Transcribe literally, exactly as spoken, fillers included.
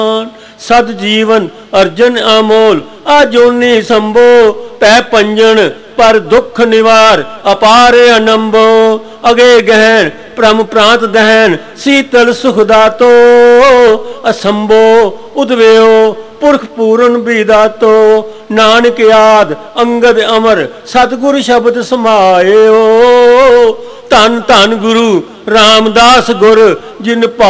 सद जीवन अर्जन अमोल आजोनी संभो पै पंजन पर दुख निवार अपार अनंबो अगे गहन प्रम प्रांत दहन शीतल सुखदातो असंभो उदवेयो पुरख पूरन बिदातो नानक याद अंगद अमर सतगुर शब्द समायो धन धन गुरु रामदास गुर जिन